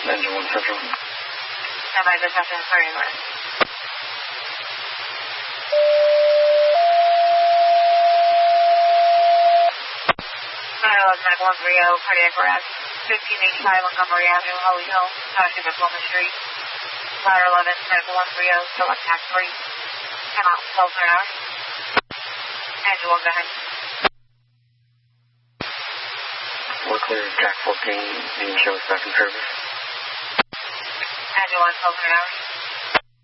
Engine 1 Central. Am I just after the list? Medical 130, cardiac arrest, 1585 Montgomery Avenue, Holly Hill, Washington, Plymouth Street. Ladder 11, medical 130, select tax free. Come out, 12 per hour. Engine 1, go ahead. We're clear, track 14, being shown back in service. Engine 1, 12 per hour.